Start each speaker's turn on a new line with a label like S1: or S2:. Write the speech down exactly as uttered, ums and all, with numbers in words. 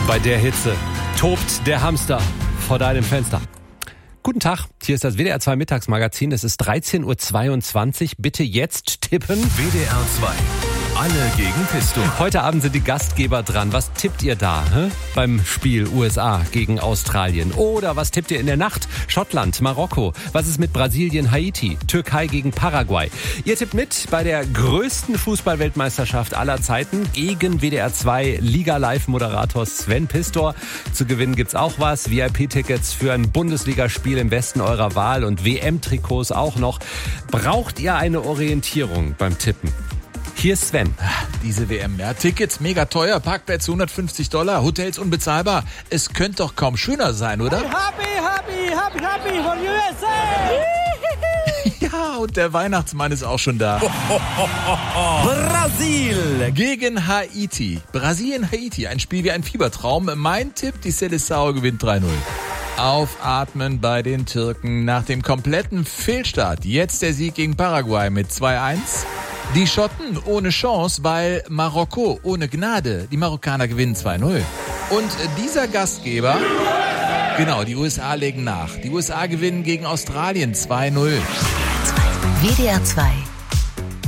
S1: Bei der Hitze tobt der Hamster vor deinem Fenster. Guten Tag, hier ist das W D R zwei Mittagsmagazin. Es ist dreizehn Uhr zweiundzwanzig. Bitte jetzt tippen.
S2: W D R zwei. Alle gegen Pisto.
S1: Heute Abend sind die Gastgeber dran. Was tippt ihr da hä? beim Spiel U S A gegen Australien? Oder was tippt ihr in der Nacht? Schottland, Marokko. Was ist mit Brasilien, Haiti? Türkei gegen Paraguay. Ihr tippt mit bei der größten Fußballweltmeisterschaft aller Zeiten gegen W D R zwei Liga-Live-Moderator Sven Pistor. Zu gewinnen gibt's auch was. V I P-Tickets für ein Bundesligaspiel im Westen eurer Wahl und W M-Trikots auch noch. Braucht ihr eine Orientierung beim Tippen? Hier ist Sven.
S3: Diese W M, ja, Tickets mega teuer, Parkplätze hundertfünfzig Dollar, Hotels unbezahlbar. Es könnte doch kaum schöner sein, oder?
S4: Happy, happy, happy, happy for U S A!
S3: Ja, und der Weihnachtsmann ist auch schon da.
S4: Brasil!
S3: Gegen Haiti. Brasilien, Haiti, ein Spiel wie ein Fiebertraum. Mein Tipp, die Seleção gewinnt drei null. Aufatmen bei den Türken nach dem kompletten Fehlstart. Jetzt der Sieg gegen Paraguay mit zwei eins. Die Schotten ohne Chance, weil Marokko ohne Gnade. Die Marokkaner gewinnen zwei null. Und dieser Gastgeber, genau, die U S A legen nach. Die U S A gewinnen gegen Australien zwei null.
S5: W D R zwei